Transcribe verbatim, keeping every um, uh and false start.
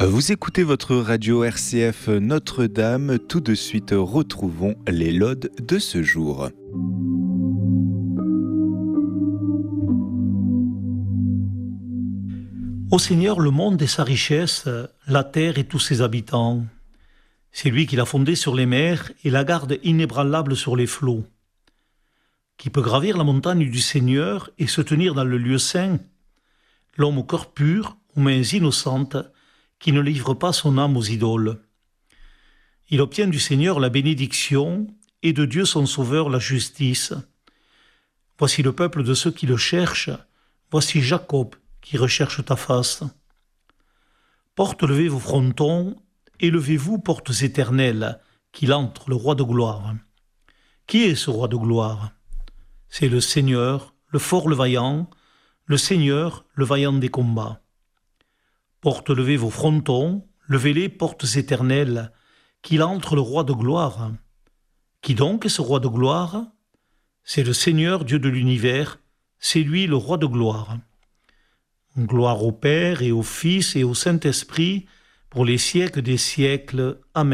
Vous écoutez votre radio R C F Notre-Dame. Tout de suite, retrouvons les laudes de ce jour. Ô Seigneur, le monde et sa richesse, la terre et tous ses habitants. C'est lui qui l'a fondée sur les mers et la garde inébranlable sur les flots. Qui peut gravir la montagne du Seigneur et se tenir dans le lieu saint? L'homme au cœur pur, aux mains innocentes, qui ne livre pas son âme aux idoles. Il obtient du Seigneur la bénédiction et de Dieu son Sauveur la justice. Voici le peuple de ceux qui le cherchent, voici Jacob qui recherche ta face. Portes, levez vos frontons, élevez-vous, portes éternelles, qu'il entre le roi de gloire. Qui est ce roi de gloire? C'est le Seigneur, le fort, le vaillant, le Seigneur, le vaillant des combats. Portes, levez vos frontons, levez-les, portes éternelles, qu'il entre le roi de gloire. Qui donc est ce roi de gloire? C'est le Seigneur, Dieu de l'univers, c'est lui le roi de gloire. Gloire au Père et au Fils et au Saint-Esprit, pour les siècles des siècles. Amen.